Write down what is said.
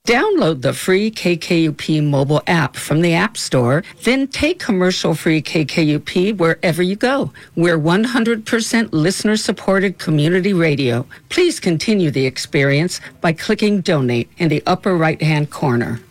Download the free KKUP mobile app from the App Store, then take commercial-free KKUP wherever you go. We're 100% listener-supported community radio. Please continue the experience by clicking Donate in the upper right-hand corner.